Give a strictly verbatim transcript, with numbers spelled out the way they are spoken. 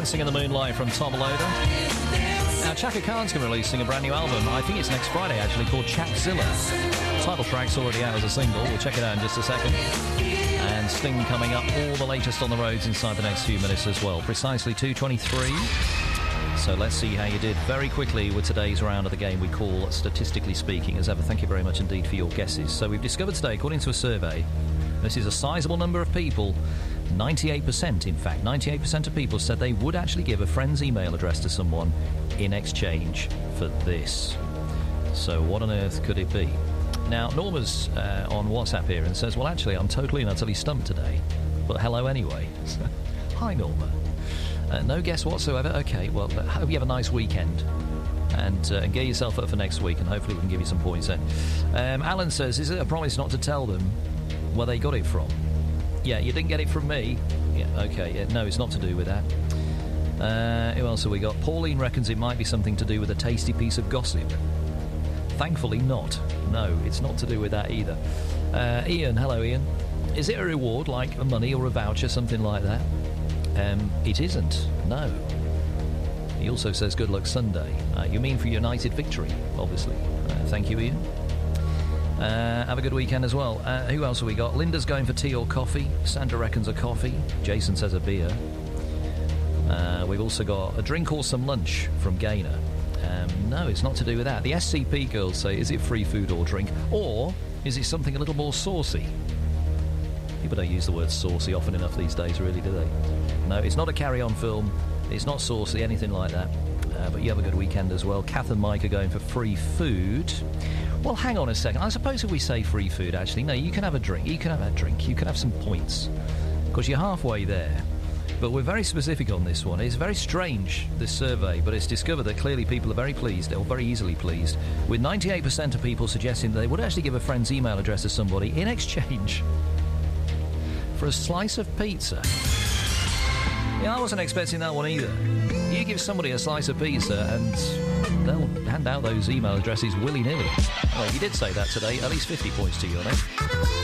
Dancing in the Moonlight from Tom Loader. Now, Chaka Khan's going to be releasing a brand new album. I think it's next Friday, actually, called Chakzilla. Title track's already out as a single. We'll check it out in just a second. And Sting coming up, all the latest on the roads inside the next few minutes as well. Precisely two twenty-three. So let's see how you did very quickly with today's round of the game we call Statistically Speaking. As ever, thank you very much indeed for your guesses. So we've discovered today, according to a survey, this is a sizable number of people, ninety-eight percent in fact, ninety-eight percent of people said they would actually give a friend's email address to someone in exchange for this. So what on earth could it be? Now, Norma's uh, on WhatsApp here and says, well, actually, I'm totally and utterly stumped today, but hello anyway. Hi, Norma. Uh, no guess whatsoever. Okay, well, I hope you have a nice weekend and, uh, and get yourself up for next week, and hopefully we can give you some points then. Um, Alan says, is it a promise not to tell them where they got it from? Yeah, you didn't get it from me. Yeah, okay, yeah, no, it's not to do with that. Uh, who else have we got? Pauline reckons it might be something to do with a tasty piece of gossip. Thankfully not. No, it's not to do with that either. Uh, Ian, hello Ian. Is it a reward like a money or a voucher, something like that? Um, it isn't, no. He also says good luck Sunday. Uh, you mean for United victory, obviously. Uh, thank you, Ian. Uh, have a good weekend as well. Uh, who else have we got? Linda's going for tea or coffee. Sandra reckons a coffee. Jason says a beer. Uh, we've also got a drink or some lunch from Gaynor. Um, no, it's not to do with that. The S C P girls say, is it free food or drink? Or is it something a little more saucy? People don't use the word saucy often enough these days, really, do they? No, it's not a carry-on film. It's not saucy, anything like that. Uh, but you have a good weekend as well. Kath and Mike are going for free food. Well, hang on a second. I suppose if we say free food, actually, no, you can have a drink. You can have a drink. You can have some points. Because you're halfway there. But we're very specific on this one. It's very strange, this survey, but it's discovered that clearly people are very pleased, or very easily pleased, with ninety-eight percent of people suggesting that they would actually give a friend's email address to somebody in exchange for a slice of pizza. Yeah, I wasn't expecting that one either. You give somebody a slice of pizza and they'll hand out those email addresses willy-nilly. Well, if you did say that today, at least fifty points to you on it.